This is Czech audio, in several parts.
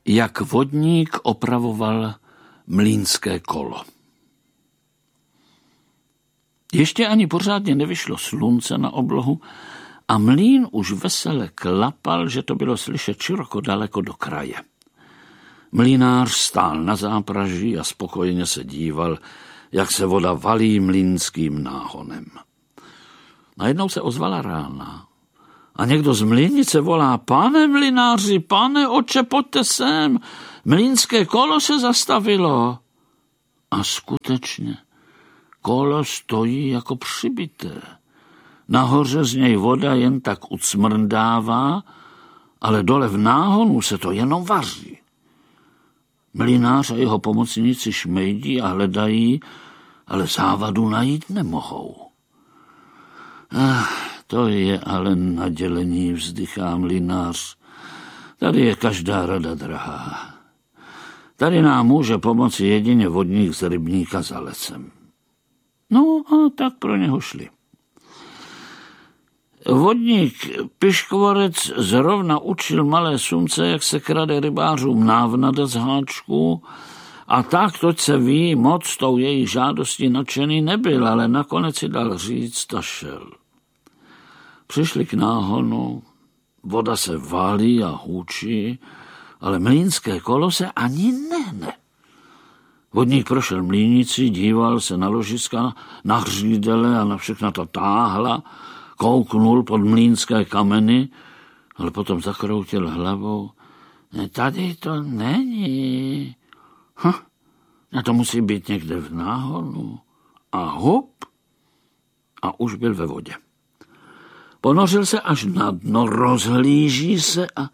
Jak vodník opravoval mlýnské kolo. Ještě ani pořádně nevyšlo slunce na oblohu a mlýn už vesele klapal, že to bylo slyšet široko daleko do kraje. Mlýnář stál na zápraží a spokojeně se díval, jak se voda valí mlýnským náhonem. Najednou se ozvala rána a někdo z mlýnice volá: Pane mlynáři, pane oče, pojďte sem, mlýnské kolo se zastavilo. A skutečně, kolo stojí jako přibité. Nahoře z něj voda jen tak ucmrdává, ale dole v náhonu se to jenom vaří. Mlynář a jeho pomocníci šmejdí a hledají, ale závadu najít nemohou. To je ale nadělení, vzdychá mlynář. Tady je každá rada drahá. Tady nám může pomoci jedině vodník z rybníka za lesem. No a tak pro něho šli. Vodník Piškvorec zrovna učil malé sumce, jak se krade rybářům návnada z háčku, a tak, toť se ví, moc tou její žádostí nadšený nebyl, ale nakonec si dal říct a šel. Přišli k náhonu, voda se válí a hůčí, ale mlýnské kolo se ani nehne. Vodník prošel mlýnici, díval se na ložiska, na hřídele a na všechna ta táhla, kouknul pod mlýnské kameny, ale potom zakroutil hlavou. Tady to není. A to musí být někde v náhonu. A hop, a už byl ve vodě. Ponořil se až na dno, rozhlíží se a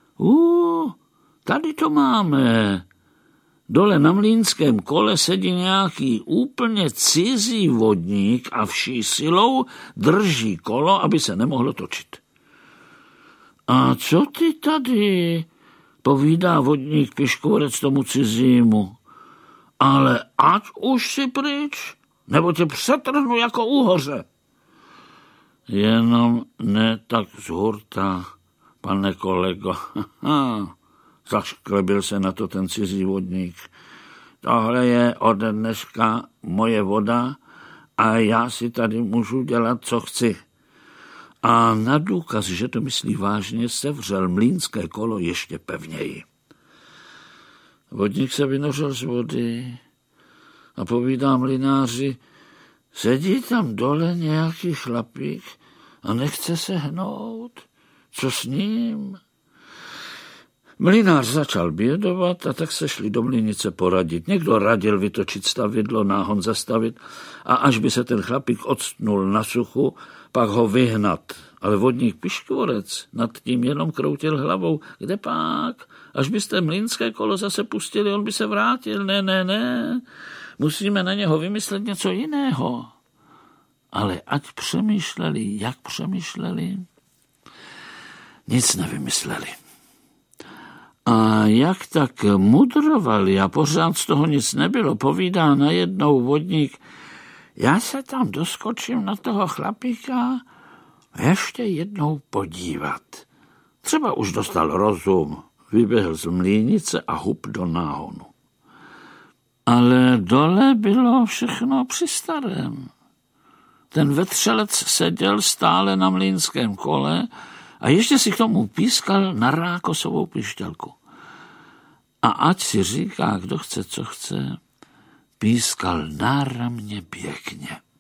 tady to máme. Dole na mlýnském kole sedí nějaký úplně cizí vodník a vší silou drží kolo, aby se nemohlo točit. A co ty tady? Povídá vodník Piškvorec tomu cizímu. Ale ať už si pryč, nebo tě přetrhnu jako úhoře. Jenom ne tak z hurta, pane kolego. Zašklebil se na to ten cizí vodník. Tohle je ode dneška moje voda a já si tady můžu dělat, co chci. A na důkaz, že to myslí vážně, sevřel mlýnské kolo ještě pevněji. Vodník se vynořil z vody a povídá mlynáři: sedí tam dole nějaký chlapík a nechce se hnout. Co s ním? Mlynář začal bědovat a tak se šli do mlýnice poradit. Někdo radil vytočit stavidlo, náhon zastavit a až by se ten chlapík odstnul na suchu, pak ho vyhnat. Ale vodník Piškvorec nad tím jenom kroutil hlavou. Kde pak? Až byste mlýnské kolo zase pustili, on by se vrátil. Ne. Musíme na něho vymyslet něco jiného. Ale ať přemýšleli, jak přemýšleli, nic nevymysleli. A jak tak mudrovali a pořád z toho nic nebylo, povídá najednou vodník: já se tam doskočím na toho chlapíka ještě jednou podívat. Třeba už dostal rozum, vyběhl z mlýnice a hup do náhonu. Ale dole bylo všechno při starém. Ten vetřelec seděl stále na mlýnském kole a ještě si k tomu pískal na rákosovou pišťalku. A ať si říká, kdo chce, co chce, pískal náramně pěkně.